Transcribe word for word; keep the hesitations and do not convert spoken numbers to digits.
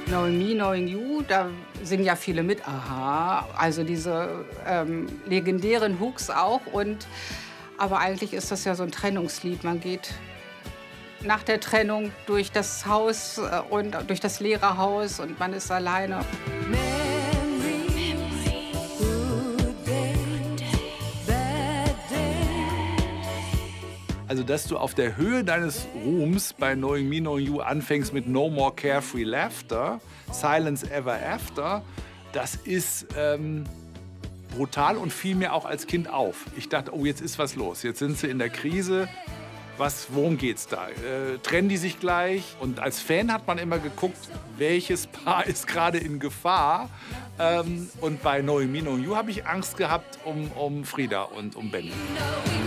Knowing Me, Knowing You, da singen ja viele mit. Aha, also diese ähm, legendären Hooks auch. Und, aber eigentlich ist das ja so ein Trennungslied. Man geht nach der Trennung durch das Haus äh, und durch das leere Haus und man ist alleine. Also, dass du auf der Höhe deines Ruhms bei Knowing Me, Knowing You anfängst mit No More Carefree Laughter, Silence Ever After, das ist ähm, brutal und fiel mir auch als Kind auf. Ich dachte, oh, jetzt ist was los. Jetzt sind sie in der Krise. Was, worum geht's da? Äh, trennen die sich gleich? Und als Fan hat man immer geguckt, welches Paar ist gerade in Gefahr. Ähm, und bei Knowing Me, Knowing You habe ich Angst gehabt um, um Frieda und um Benny.